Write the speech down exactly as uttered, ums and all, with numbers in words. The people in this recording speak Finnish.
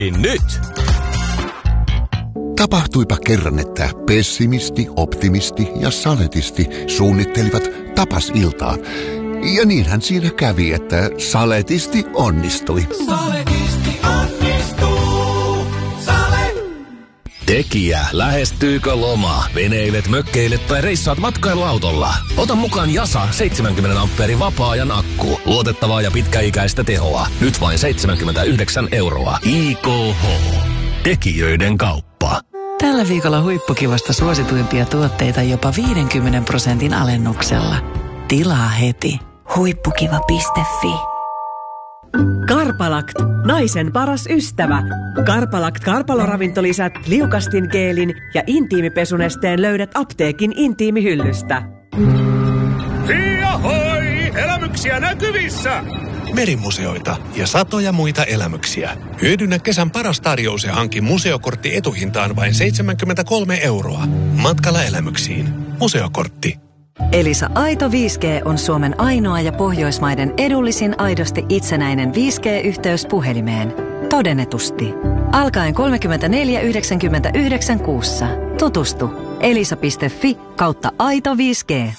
Nyt! Tapahtuipa kerran, että pessimisti, optimisti ja saletisti suunnittelivat tapasiltaa. Ja niinhän siinä kävi, että saletisti onnistui. Saletisti onnistuu. Sale. Tekijä, lähestyykö loma? Veneilet, mökkeilet tai reissaat matkailuautolla? Ota mukaan Jasa seitsemänkymmentä ampeerin vapaa-ajan akku. Luotettavaa ja pitkäikäistä tehoa. Nyt vain seitsemänkymmentäyhdeksän euroa. I K H. Tekijöiden kauppa. Tällä viikolla huippukivasta suosituimpia tuotteita jopa viidenkymmenen prosentin alennuksella. Tilaa heti. Huippukiva piste fi. Karpalakt, naisen paras ystävä. Karpalakt karpaloravintolisät, liukastingeelin ja intiimipesunesteen löydät apteekin intiimihyllystä. Hiahoi! Elämyksiä näkyvissä! Merimuseoita ja satoja muita elämyksiä. Hyödynnä kesän paras tarjous ja hanki museokortti etuhintaan vain seitsemänkymmentäkolme euroa. Matkalla elämyksiin. Museokortti. Elisa Aito viisi G on Suomen ainoa ja Pohjoismaiden edullisin aidosti itsenäinen viisi G-yhteys puhelimeen. Todennetusti. Alkaen kolmekymmentäneljä yhdeksänkymmentäyhdeksän kuussa. Tutustu elisa piste fi kautta aito viisi G.